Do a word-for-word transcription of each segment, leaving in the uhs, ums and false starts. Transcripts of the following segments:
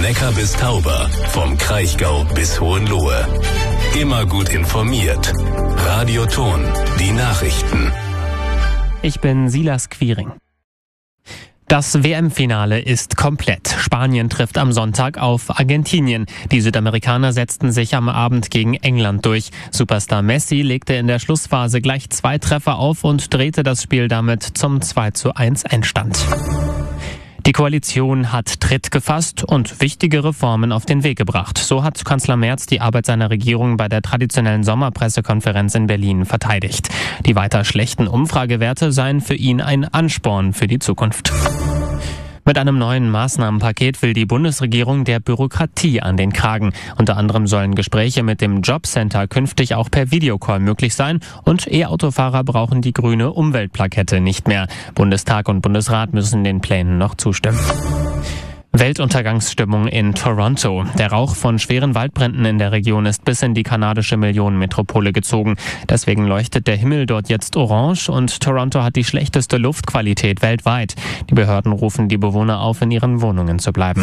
Neckar bis Tauber, vom Kraichgau bis Hohenlohe. Immer gut informiert. Radio Ton, die Nachrichten. Ich bin Silas Quiring. Das W M-Finale ist komplett. Spanien trifft am Sonntag auf Argentinien. Die Südamerikaner setzten sich am Abend gegen England durch. Superstar Messi legte in der Schlussphase gleich zwei Treffer auf und drehte das Spiel damit zum zwei zu eins Endstand. Die Koalition hat Tritt gefasst und wichtige Reformen auf den Weg gebracht. So hat Kanzler Merz die Arbeit seiner Regierung bei der traditionellen Sommerpressekonferenz in Berlin verteidigt. Die weiter schlechten Umfragewerte seien für ihn ein Ansporn für die Zukunft. Mit einem neuen Maßnahmenpaket will die Bundesregierung der Bürokratie an den Kragen. Unter anderem sollen Gespräche mit dem Jobcenter künftig auch per Videocall möglich sein und E-Autofahrer brauchen die grüne Umweltplakette nicht mehr. Bundestag und Bundesrat müssen den Plänen noch zustimmen. Weltuntergangsstimmung in Toronto. Der Rauch von schweren Waldbränden in der Region ist bis in die kanadische Millionenmetropole gezogen. Deswegen leuchtet der Himmel dort jetzt orange und Toronto hat die schlechteste Luftqualität weltweit. Die Behörden rufen die Bewohner auf, in ihren Wohnungen zu bleiben.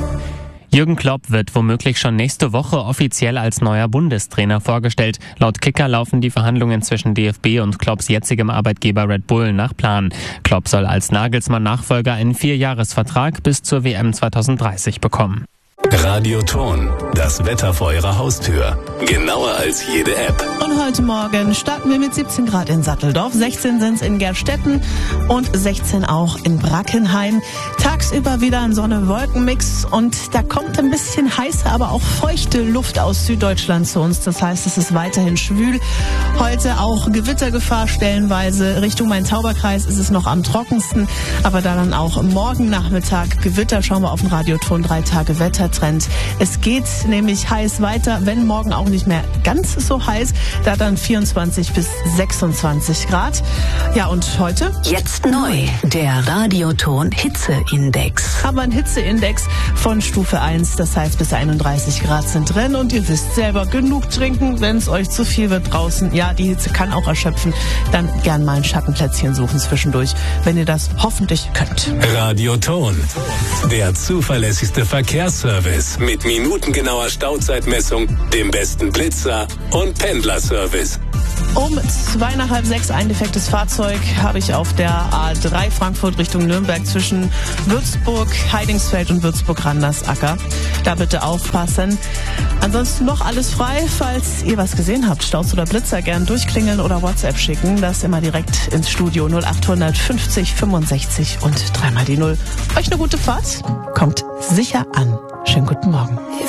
Jürgen Klopp wird womöglich schon nächste Woche offiziell als neuer Bundestrainer vorgestellt. Laut Kicker laufen die Verhandlungen zwischen D F B und Klopps jetzigem Arbeitgeber Red Bull nach Plan. Klopp soll als Nagelsmann-Nachfolger einen Vierjahresvertrag bis zur W M zwanzig dreißig bekommen. Radio Ton, das Wetter vor Ihrer Haustür. Genauer als jede App. Und heute Morgen starten wir mit siebzehn Grad in Satteldorf, sechzehn sind es in Gerstetten und sechzehn auch in Brackenheim. Tagsüber wieder ein Sonne-Wolken-Mix und da kommt ein bisschen heiße, aber auch feuchte Luft aus Süddeutschland zu uns. Das heißt, es ist weiterhin schwül. Heute auch Gewittergefahr stellenweise. Richtung Main-Tauber-Kreis ist es noch am trockensten, aber dann auch morgen Nachmittag Gewitter. Schauen wir auf den Radioton, drei Tage Wetter. Trend. Es geht nämlich heiß weiter, wenn morgen auch nicht mehr ganz so heiß, da dann vierundzwanzig bis sechsundzwanzig Grad. Ja, und heute? Jetzt neu, der Radioton Hitzeindex. Aber ein Hitzeindex von Stufe eins, das heißt bis einunddreißig Grad sind drin und ihr wisst selber, genug trinken, wenn es euch zu viel wird draußen. Ja, die Hitze kann auch erschöpfen. Dann gern mal ein Schattenplätzchen suchen zwischendurch, wenn ihr das hoffentlich könnt. Radio Ton, der zuverlässigste Verkehrsservice. Mit minutengenauer Stauzeitmessung, dem besten Blitzer und Pendlerservice. Um zwei nach halb sechs ein defektes Fahrzeug habe ich auf der A drei Frankfurt Richtung Nürnberg zwischen Würzburg, Heidingsfeld und Würzburg-Randersacker. Da bitte aufpassen. Ansonsten noch alles frei. Falls ihr was gesehen habt, Staus oder Blitzer, gern durchklingeln oder WhatsApp schicken. Das immer direkt ins Studio null acht fünfzig fünfundsechzig und dreimal die Null. Euch eine gute Fahrt. Kommt sicher an. Schönen guten Morgen.